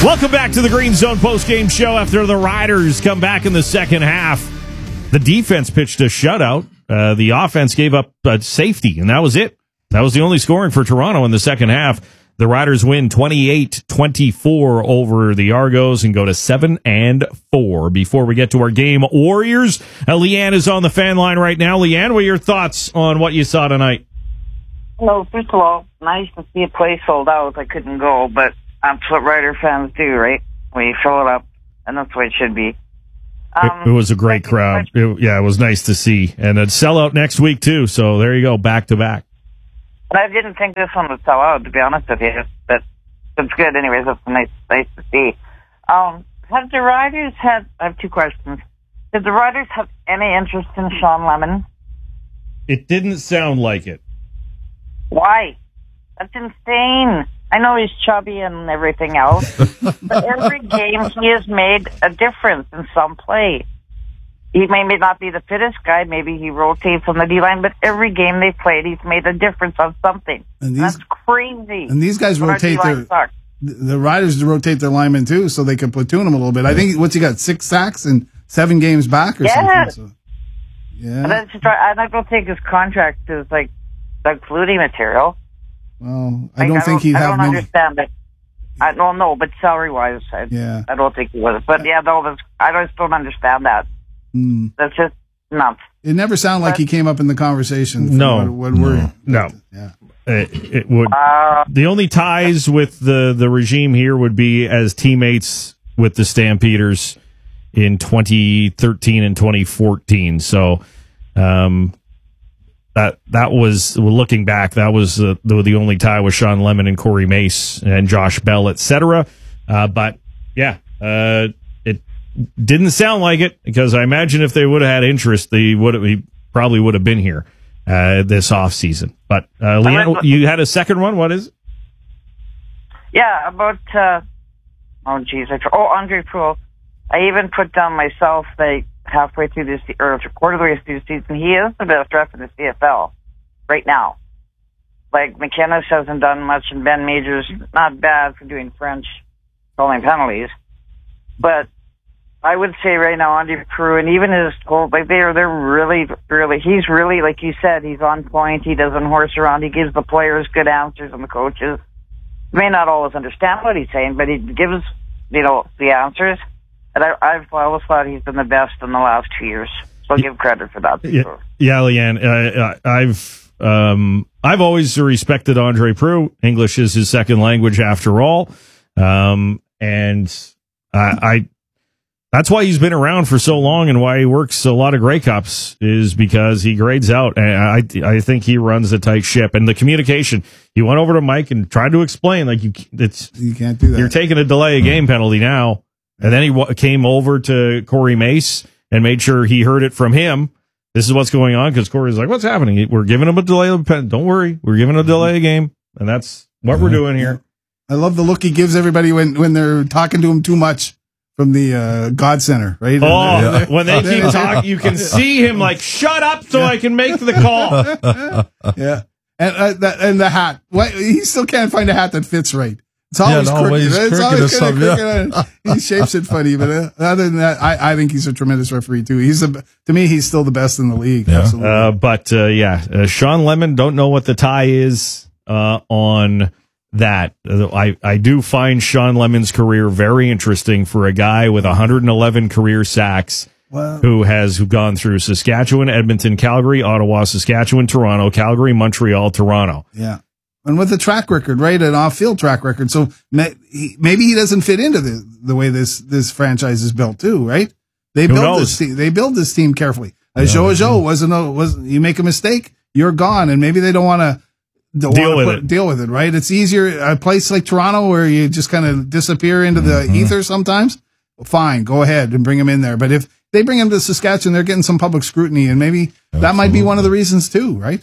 Welcome back to the Green Zone postgame show after the Riders come back in the second half. The defense pitched a shutout. The offense gave up safety, and that was it. That was the only scoring for Toronto in the second half. The Riders win 28-24 over the Argos and go to 7-4. Before we get to our game, Warriors, Leanne is on the fan line right now. Leanne, what are your thoughts on what you saw tonight? Well, first of all, nice to see a place sold out. I couldn't go, but that's what Rider fans do, right? We fill it up, and that's the way it should be. It was a great crowd. It was nice to see. And a sellout next week, too. So there you go, back-to-back. And I didn't think this one would sell out, to be honest with you. But it's good anyways. It's nice to see. Have the Riders had... I have two questions. Did the Riders have any interest in Sean Lemon? It didn't sound like it. Why? That's insane. I know he's chubby and everything else, but every game he has made a difference in some play. He may not be the fittest guy, maybe he rotates on the D-line, but every game they've played, he's made a difference on something. And that's crazy. And these guys rotate the Riders rotate their linemen too, so they can platoon them a little bit. I think, what's he got, 6 sacks and 7 games back or something? So, yeah. And I don't think his contract is like Flutie material. Well, I don't think he'd have many. I don't understand it. I don't know, but salary-wise, I don't think he was. But I just don't understand that. That's just nuts. It never sounded like he came up in the conversation. No. Yeah. It would. The only ties with the regime here would be as teammates with the Stampeders in 2013 and 2014. So, that was, looking back, that was the only tie with Sean Lemon and Corey Mace and Josh Bell, etc. But yeah, it didn't sound like it, because I imagine if they would have had interest, he probably would have been here this off season. But Leanne, you had a second one. What is it? Yeah, about Andre Proulx. I even put down myself that halfway through this, or quarterly through the season, he is the best ref in the CFL right now. Like, McKenna hasn't done much, and Ben Majors, not bad for doing French calling penalties. But I would say right now, Andre Proulx, and even his goal, like, they're really, he's really, like you said, he's on point. He doesn't horse around. He gives the players good answers and the coaches. May not always understand what he's saying, but he gives, the answers. And I've always thought he's been the best in the last 2 years. So I'll give credit for that. Yeah, Leanne. I've always respected Andre Proulx. English is his second language after all. And that's why he's been around for so long, and why he works a lot of Grey Cups, is because he grades out. And I think he runs a tight ship. And the communication, he went over to Mike and tried to explain, like, you can't do that. You're taking a delay of game penalty now. And then he came over to Corey Mace and made sure he heard it from him. This is what's going on, because Corey's like, what's happening? We're giving him a delay of pen. Don't worry. We're giving a delay of game. And that's what we're doing here. I love the look he gives everybody when they're talking to him too much from the God Center, right? Oh, when they keep talking, you can see him like, shut up so I can make the call. Yeah. And the hat. He still can't find a hat that fits right. It's always crooked. It's always kind of crooked. He shapes it funny, but other than that, I think he's a tremendous referee too. To me, he's still the best in the league. Yeah. Absolutely. Sean Lemon, don't know what the tie is on that. I do find Sean Lemon's career very interesting for a guy with 111 career sacks. Wow. Who has gone through Saskatchewan, Edmonton, Calgary, Ottawa, Saskatchewan, Toronto, Calgary, Montreal, Toronto. Yeah. And with a track record, right? An off-field track record. So maybe he doesn't fit into the way this franchise is built too, right? They build this team. They build this team carefully. Joe wasn't you make a mistake, you're gone. And maybe they don't want to deal with it, right? It's easier a place like Toronto where you just kind of disappear into the ether sometimes. Fine, go ahead and bring him in there. But if they bring him to Saskatchewan, they're getting some public scrutiny, and maybe that might be one of the reasons too, right?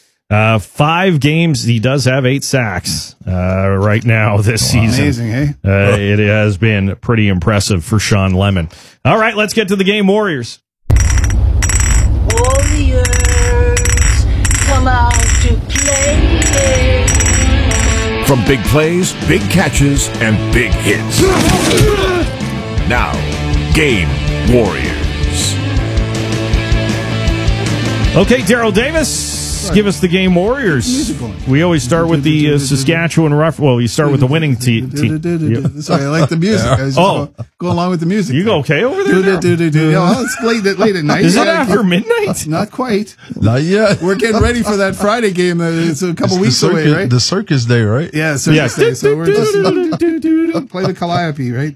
5 games. He does have 8 sacks right now this season. Amazing, hey? It has been pretty impressive for Sean Lemon. All right, let's get to the game. Warriors, come out to play. from big plays, big catches, and big hits. Now, Game Warriors. Okay, Daryl Davis, give us the Game Warriors. We always start with the Saskatchewan Rough. Well, you start with the winning team. Sorry, I like the music. I was just go along with the music. You go okay over there? Well, it's late at night. Is it after midnight? Not quite. Not yet. We're getting ready for that Friday game. It's a couple weeks away, right? The circus day, right? Yeah, circus day. So we're just play the Calliope, right?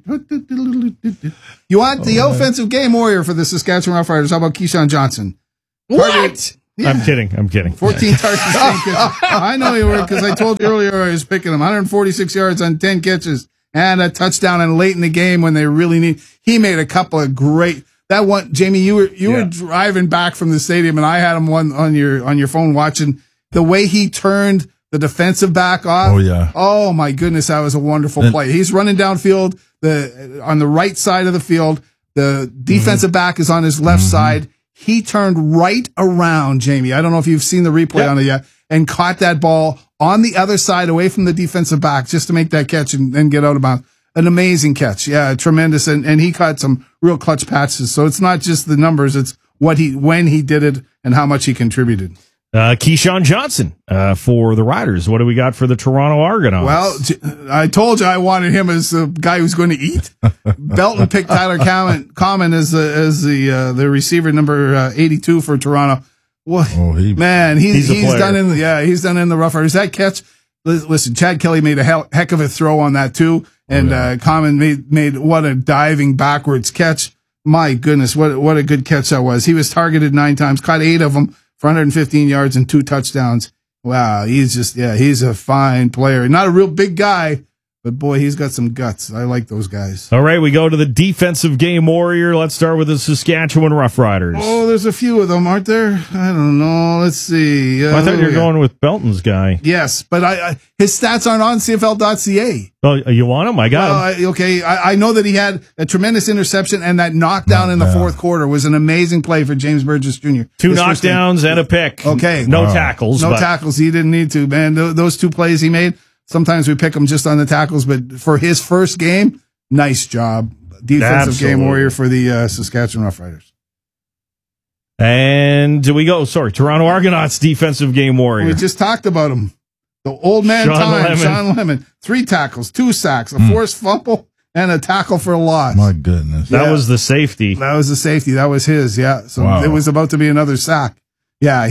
You want the offensive game warrior for the Saskatchewan Roughriders? How about Keyshawn Johnson? What? Yeah. I'm kidding. 14 targets, 10 catches. I know you were, because I told you earlier I was picking him. 146 yards on 10 catches and a touchdown. And late in the game when they really need, he made a couple of great. That one, Jamie, you were driving back from the stadium, and I had him on your phone watching the way he turned the defensive back off. Oh yeah. Oh my goodness, that was a wonderful play. He's running downfield on the right side of the field. The defensive back is on his left side. He turned right around, Jamie. I don't know if you've seen the replay on it yet, and caught that ball on the other side away from the defensive back just to make that catch and get out of bounds. An amazing catch. Yeah, tremendous. And he caught some real clutch passes. So it's not just the numbers, it's when he did it and how much he contributed. Keyshawn Johnson for the Riders. What do we got for the Toronto Argonauts? Well, I told you I wanted him as the guy who's going to eat. Belton picked Tyler Common as the receiver number 82 for Toronto. Well, he's done in the Rough Riders. That catch. Listen, Chad Kelly made a heck of a throw on that too, and Common made what a diving backwards catch. My goodness, what a good catch that was. He was targeted 9 times, caught 8 of them for 115 yards and 2 touchdowns. Wow, he's a fine player. Not a real big guy, but boy, he's got some guts. I like those guys. All right, we go to the defensive game warrior. Let's start with the Saskatchewan Roughriders. Oh, there's a few of them, aren't there? I don't know. Let's see. I thought you were going with Belton's guy. Yes, but his stats aren't on CFL.ca. Well, you want him? I got him. Okay, I know that he had a tremendous interception, and that knockdown in the fourth quarter was an amazing play for James Burgess Jr. 2 knockdowns and a pick. Okay. No tackles. No tackles. He didn't need to, man. Those 2 plays he made, sometimes we pick him just on the tackles, but for his first game, nice job. Defensive game warrior for the Saskatchewan Roughriders. And Toronto Argonauts defensive game warrior. We just talked about him. The old man Sean Lemon. 3 tackles, 2 sacks, a forced fumble, and a tackle for a loss. My goodness. That was the safety. That was the safety. That was his, yeah. So it was about to be another sack. Yeah,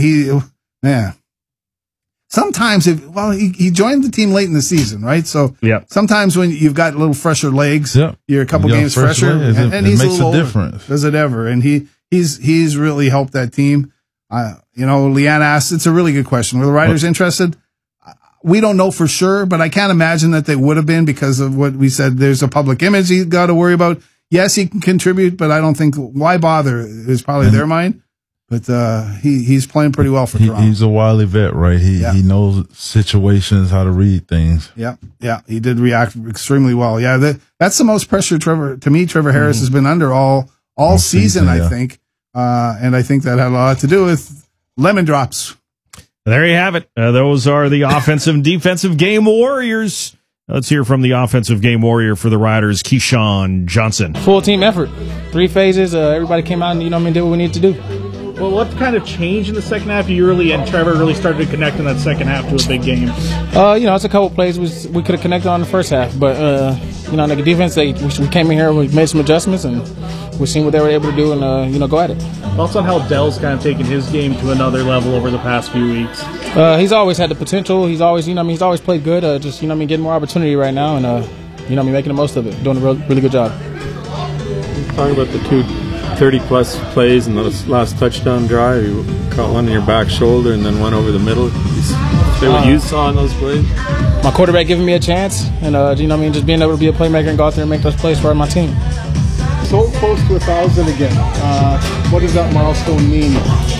sometimes, he joined the team late in the season, right? So sometimes when you've got a little fresher legs, you're a couple games fresher, and he's a little older. Difference. Does it ever? And he's really helped that team. Leanne asked, it's a really good question. Were the Riders interested? We don't know for sure, but I can't imagine that they would have been because of what we said. There's a public image he's got to worry about. Yes, he can contribute, but I don't think why bother is probably their mind. But he's playing pretty well for Toronto. He's a wily vet, right? He knows situations, how to read things. Yeah. He did react extremely well. Yeah, that's the most pressure Trevor Harris has been under all season, I think. And I think that had a lot to do with lemon drops. There you have it. Those are the offensive and defensive game warriors. Let's hear from the offensive game warrior for the Riders, Keyshawn Johnson. Full team effort. 3 phases. Everybody came out and, did what we needed to do. Well, what kind of changed in the second half? You and Trevor really started to connect in that second half to a big game. It's a couple plays we could have connected on the first half, but the defense, we came in here, we made some adjustments, and we've seen what they were able to do, and go at it. Thoughts on how Dell's kind of taken his game to another level over the past few weeks? He's always had the potential. He's always, he's always played good. Getting more opportunity right now, and making the most of it, doing a really good job. Talking about the 2 30-plus plays in the last touchdown drive. You caught one in your back shoulder and then one over the middle. What you saw in those plays? My quarterback giving me a chance, and just being able to be a playmaker and go out there and make those plays for my team. So close to 1,000 again. What does that milestone mean?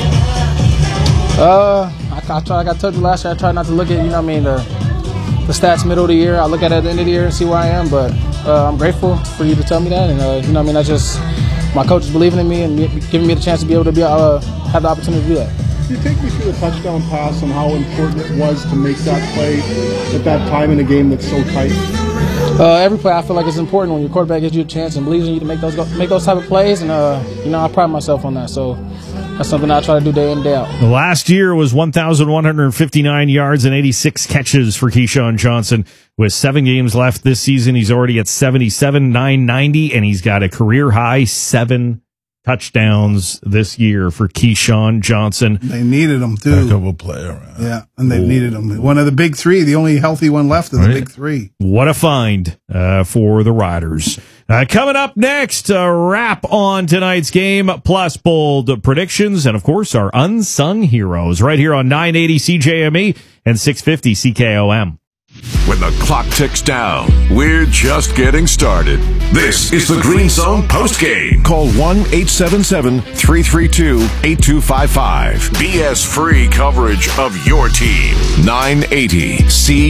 Like I told you last year, I try not to look at the stats middle of the year. I look at it at the end of the year and see where I am. But I'm grateful for you to tell me that, and I just. My coach is believing in me and giving me the chance to be able to have the opportunity to do that. Can you take me through the touchdown pass and how important it was to make that play at that time in a game that's so tight? Every play I feel like it's important when your quarterback gives you a chance and believes in you to make those type of plays, and I pride myself on that. So that's something I try to do day in, day out. Last year was 1,159 yards and 86 catches for Keyshawn Johnson. With 7 games left this season, he's already at 77,990, and he's got a career high 7 touchdowns this year for Keyshawn Johnson. They needed him too. Heck of a player. Yeah, and they needed him. One of the big three, the only healthy one left of the big three. What a find for the Riders. Coming up next, a wrap on tonight's game, plus bold predictions, and of course our unsung heroes right here on 980 CJME and 650 CKOM. When the clock ticks down, we're just getting started. This is the Green Zone postgame. Call 1-877-332-8255. BS-free coverage of your team. 980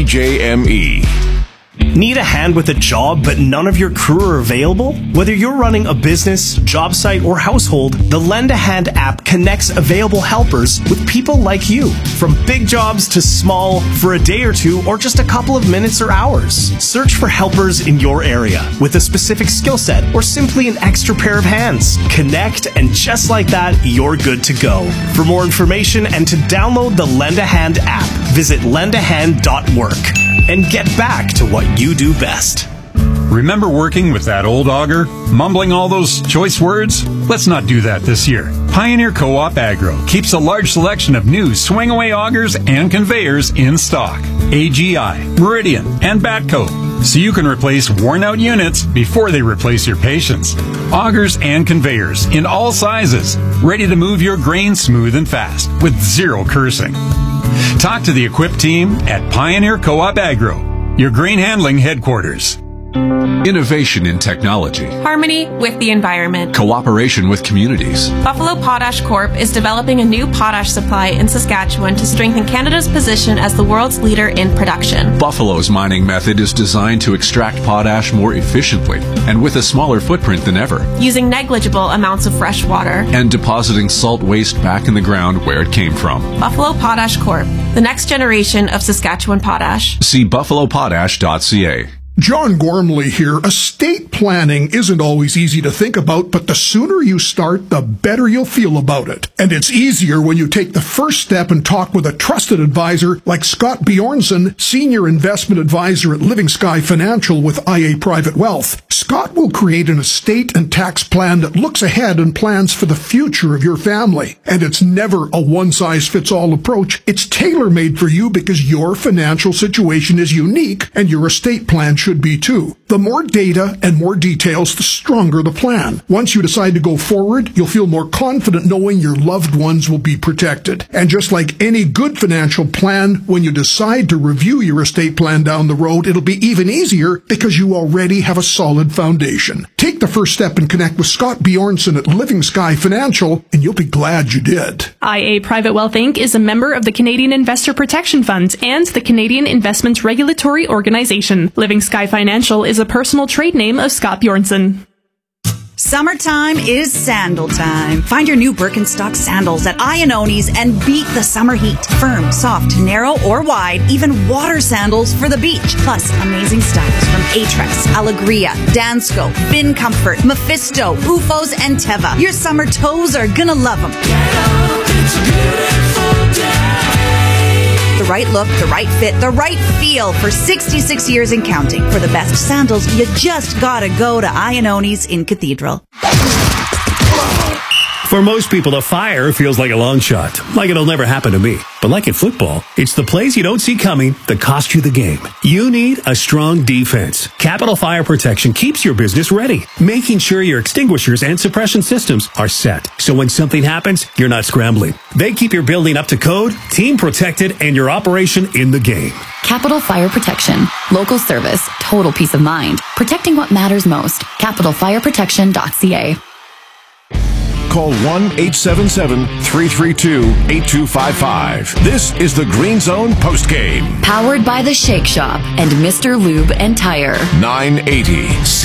CJME. Need a hand with a job, but none of your crew are available? Whether you're running a business, job site, or household, the Lend a Hand app connects available helpers with people like you. From big jobs to small, for a day or two, or just a couple of minutes or hours. Search for helpers in your area with a specific skill set or simply an extra pair of hands. Connect, and just like that, you're good to go. For more information and to download the Lend a Hand app, visit lendahand.work. And get back to what you do best. Remember working with that old auger? Mumbling all those choice words? Let's not do that this year. Pioneer Co-op Agro keeps a large selection of new swing-away augers and conveyors in stock. AGI, Meridian, and Batco. So you can replace worn-out units before they replace your patience. Augers and conveyors in all sizes, ready to move your grain smooth and fast with zero cursing. Talk to the equipped team at Pioneer Co-op Agro, your grain handling headquarters. Innovation in technology. Harmony with the environment. Cooperation with communities. Buffalo Potash Corp. is developing a new potash supply in Saskatchewan to strengthen Canada's position as the world's leader in production. Buffalo's mining method is designed to extract potash more efficiently and with a smaller footprint than ever. Using negligible amounts of fresh water. And depositing salt waste back in the ground where it came from. Buffalo Potash Corp. The next generation of Saskatchewan potash. See buffalopotash.ca. John Gormley here. Estate planning isn't always easy to think about, but the sooner you start, the better you'll feel about it. And it's easier when you take the first step and talk with a trusted advisor like Scott Bjornson, Senior Investment Advisor at Living Sky Financial with IA Private Wealth. Scott will create an estate and tax plan that looks ahead and plans for the future of your family. And it's never a one-size-fits-all approach. It's tailor-made for you because your financial situation is unique and your estate plan should be too. The more data and more details, the stronger the plan. Once you decide to go forward, you'll feel more confident knowing your loved ones will be protected. And just like any good financial plan, when you decide to review your estate plan down the road, it'll be even easier because you already have a solid foundation. Take the first step and connect with Scott Bjornson at Living Sky Financial, and you'll be glad you did. IA Private Wealth Inc. is a member of the Canadian Investor Protection Fund and the Canadian Investments Regulatory Organization. Living Sky Financial is a personal trade name of Scott Bjornson. Summertime is sandal time. Find your new Birkenstock sandals at Iannoni's and beat the summer heat. Firm, soft, narrow, or wide, even water sandals for the beach. Plus, amazing styles from Aetrex, Alegria, Dansko, Bin Comfort, Mephisto, Ufos, and Teva. Your summer toes are gonna love them. The right look, the right fit, the right feel for 66 years and counting. For the best sandals, you just gotta go to Iannoni's in Cathedral. For most people, a fire feels like a long shot, like it'll never happen to me. But like in football, it's the plays you don't see coming that cost you the game. You need a strong defense. Capital Fire Protection keeps your business ready, making sure your extinguishers and suppression systems are set. So when something happens, you're not scrambling. They keep your building up to code, team protected, and your operation in the game. Capital Fire Protection. Local service. Total peace of mind. Protecting what matters most. CapitalFireProtection.ca. Call 1-877-332-8255. This is the Green Zone postgame. Powered by the Shake Shop and Mr. Lube and Tire. 980